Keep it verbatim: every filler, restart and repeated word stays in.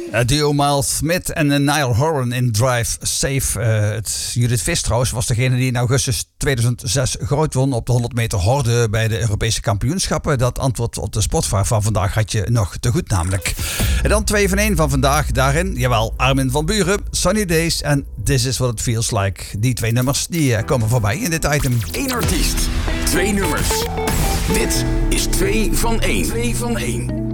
Het duo Miles Smith en Niall Horan in Drive Safe. Uh, het Judith Vis trouwens was degene die in augustus tweeduizend zes goud won op de honderd meter horde bij de Europese kampioenschappen. Dat antwoord op de sportvraag van vandaag had je nog te goed namelijk. En dan twee van één van vandaag. Daarin, jawel, Armin van Buuren, Sunny Days en This Is What It Feels Like. Die twee nummers die uh, komen voorbij in dit item. Eén artiest, twee nummers. Dit is twee van één. twee van één.